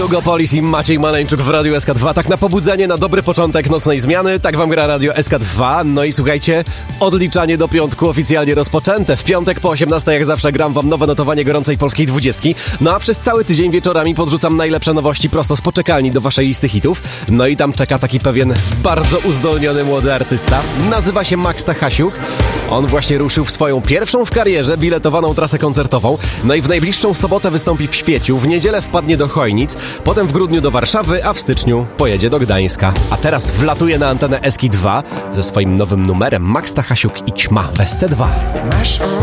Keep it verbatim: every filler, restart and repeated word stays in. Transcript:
Hugo Polis i Maciej Maleńczuk w Radiu S K dwa. Tak na pobudzenie, na dobry początek nocnej zmiany. Tak wam gra Radio S K dwa. No i słuchajcie, odliczanie do piątku oficjalnie rozpoczęte. W piątek po osiemnastej jak zawsze gram wam nowe notowanie gorącej polskiej dwudziestki. No a przez cały tydzień wieczorami podrzucam najlepsze nowości prosto z poczekalni do waszej listy hitów. No i tam czeka taki pewien bardzo uzdolniony młody artysta. Nazywa się Max Stachasiuk. On właśnie ruszył w swoją pierwszą w karierze biletowaną trasę koncertową. No i w najbliższą sobotę wystąpi w Świeciu, w niedzielę wpadnie do Chojnic, potem w grudniu do Warszawy, a w styczniu pojedzie do Gdańska. A teraz wlatuje na antenę S K dwa ze swoim nowym numerem Max Stachasiuk i Ćma w S C dwa. Masz